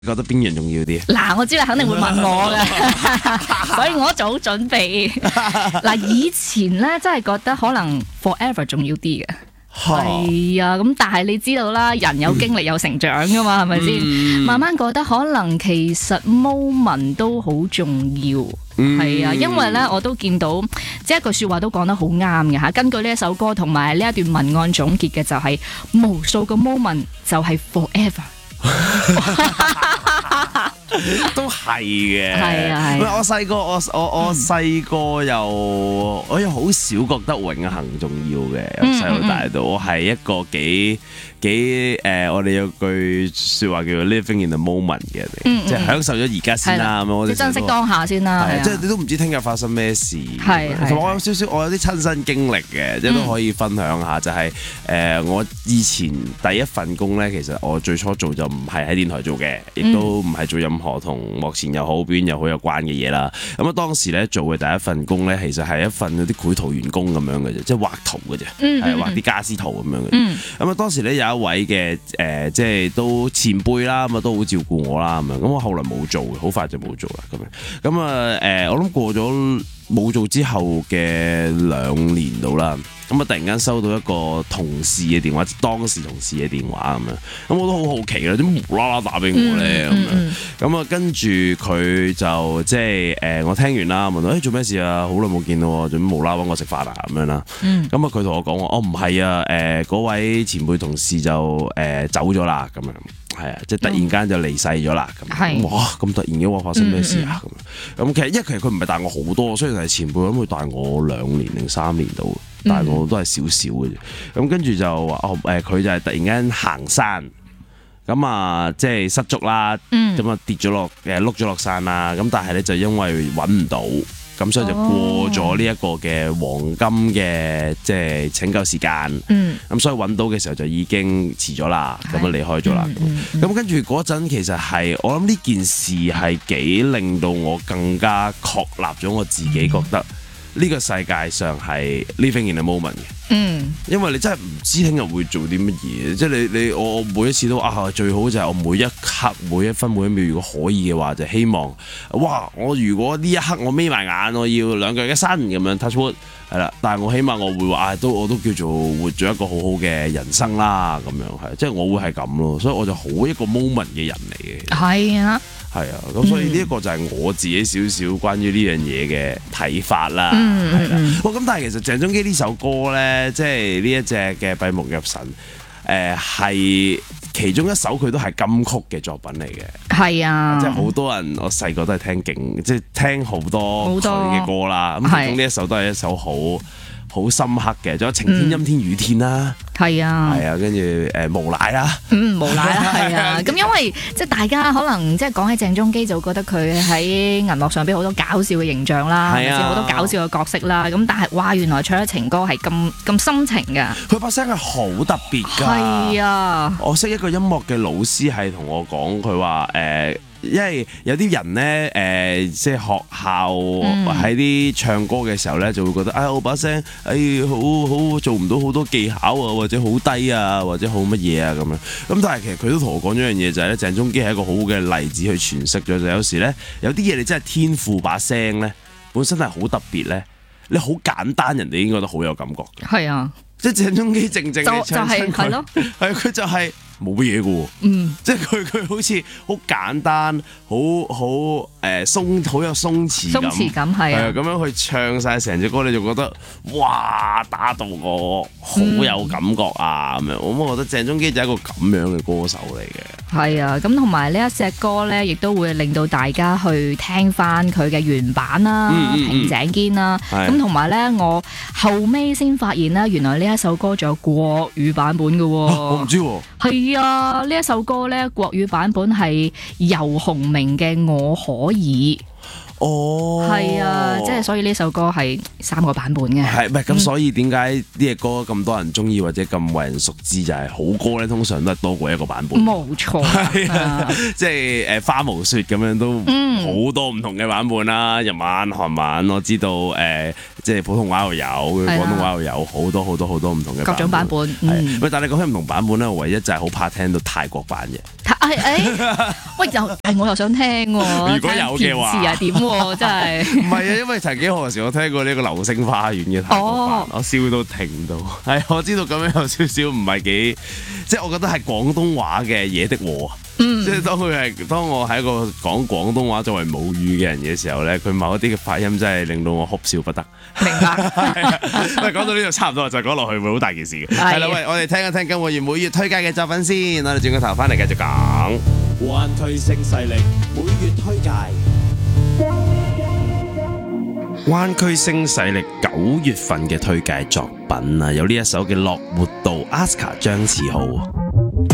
覺得邊樣重要啲？ 嗱，我知你肯定會問我嘅，所以我做好準備。嗱，以前咧真係覺得可能 forever 重要啲嘅。係啊，咁但係你知道啦，人有經歷有成長噶嘛，係咪先？慢慢覺得可能其實 moment 都好重要，係啊，因為咧我都見到即係一句說話都講得好啱嘅吓。根據呢一首歌同埋呢一段文案總結嘅就係無數個 moment 就係 forever。 都係嘅， 係啊， 係。我細個，我細個又好少覺得永恆重要嘅，由細到大到，我係一個幾我哋有句説話叫做 living in the moment 嘅人，即係享受咗而家先啦。咁我哋珍惜當下先啦。 即係你都唔知聽日發生咩事。 係， 同埋我有啲親身經歷嘅，即係都可以分享下。就係我以前第一份工咧，其實我最初做就唔係喺電台做嘅，亦都唔係做任何同幕前又好表演又好有關嘅嘢啦。咁啊當時咧做嘅第一份工咧，其實係一份嗰啲繪圖員工咁樣嘅啫，即係畫圖嘅啫，係畫啲家私圖咁樣嘅。咁啊當時咧有一位嘅即係都前輩啦，咁啊都好照顧我啦咁樣。咁我後來冇做嘅，好快就冇做啦咁樣。咁啊我諗過咗冇做之後嘅2年到啦。咁啊！突然間收到一個同事嘅電話，當時同事嘅電話咁樣，咁我都好好奇啦，點無啦啦打俾我咧咁樣？咁啊，跟住佢就即係我聽完啦，問我做咩事啊？好耐冇見到，做咩無啦啦揾我食飯啊？咁樣啦。咁啊，佢同我講話，唔係啊，嗰位前輩同事就走咗啦，咁樣係啊，即係突然間就離世咗啦。咁哇，咁突然嘅話發生咩事啊？咁其實佢唔係大我好多，雖然係前輩，咁佢大我2年定3年到。但係我都係少少嘅啫，咁跟住就話佢就係突然間行山，咁啊即係失足啦，咁啊跌咗落碌咗落山啦，咁但係咧就因為揾唔到，咁所以就過咗呢一個嘅黃金嘅即係拯救時間，咁所以揾到嘅時候就已經遲咗啦，咁啊離開咗啦，咁跟住嗰陣其實係我諗呢件事係幾令到我更加確立咗我自己覺得。呢個世界上係 living in a moment 嘅，因為你真係唔知聽日會做啲乜嘢，即係我每一次都最好就係我每一刻每一分每一秒，如果可以嘅話，就希望我如果呢一刻我眯埋眼，我要兩腳一伸咁樣 touch wood 係啦，但係我起碼我會話我都叫做活咗一個好好嘅人生啦，咁樣係，即係我會係咁咯，所以我就好一個 moment 嘅人嚟嘅。係啊。係啊，咁所以呢一個就係我自己少少關於呢樣嘢嘅睇法啦，係啦。咁但係其實鄭中基呢首歌咧，即係呢一隻嘅閉目入神，係其中一首佢都係金曲嘅作品嚟嘅。係啊，即係好多人我細個都係即係聽好多佢嘅歌啦。咁其中呢一首都係一首好深刻嘅，仲有晴天、陰天、雨天啦，係啊，跟住無賴啦，無賴啦，係啊，咁因為即係大家可能即係講起鄭中基就覺得佢喺銀幕上邊好多搞笑嘅形象啦，係啊，好多搞笑嘅角色啦，咁但係哇，原來唱咗情歌係咁深情㗎，佢把聲係好特別㗎，係啊，我識一個音樂嘅老師係同我講，佢話因為有啲人咧，即係學校喺啲唱歌嘅時候咧，就會覺得我把聲好做唔到好多技巧啊，或者好低啊，或者好乜嘢啊咁樣。咁但係其實佢都同我講咗一樣嘢，就係咧，鄭中基係一個好好嘅例子去詮釋咗。就有時咧，有啲嘢你真係天賦把聲咧，本身係好特別咧，你好簡單，人哋已經覺得好有感覺嘅。係啊，即係鄭中基靜靜地唱親佢，咯，係佢就係。冇乜嘢嘅喎，即係佢好似好簡單，好有鬆弛感，係啊，咁樣去唱晒成隻歌，你就覺得哇打到我好有感覺啊咁樣，我覺得鄭中基就係一個咁樣嘅歌手嚟嘅。係啊，咁同埋呢一隻歌咧，亦都會令到大家去聽翻佢嘅原版啦，平井堅啦，咁同埋咧，我後尾先發現咧，原來呢一首歌仲有國語版本嘅喎，我唔知喎，係。呢一首歌咧，國語版本係游鴻明嘅《我可以》。哦，係啊，即係所以呢首歌係3個版本嘅。係唔係咁？所以點解呢隻歌咁多人中意或者咁為人熟知？就係好歌咧，通常都係多過一個版本。冇錯，係啊，即係花無雪咁樣都好多唔同嘅版本啦。日文、韓文，我知道即係普通話又有，廣東話又有，好多唔同嘅各種版本。係，但係你講起唔同版本咧，我唯一就係好怕聽到泰國版嘅。 喂，我又想聽喎。 如果有嘅話填詞係點喎？真係。 唔係啊，因為曾幾何時我聽過呢個流星花園嘅泰國版，我笑到停到。係，我知道咁樣有少少唔係幾，即係我覺得係廣東話嘅野的禍。即係當我係一個講廣東話作為母語嘅人嘅時候咧，佢某一啲嘅發音真係令到我哭笑不得。 明白。 喂，講到呢度差唔多，就講落去會好大件事嘅。係啦，喂，我哋聽一聽今個月每月推介嘅作品先，我哋轉個頭翻嚟繼續講。 灣區新勢力每月推介。 灣區新勢力9月份嘅推介作品啊，有呢一首嘅《落活道》，Aska 張志豪。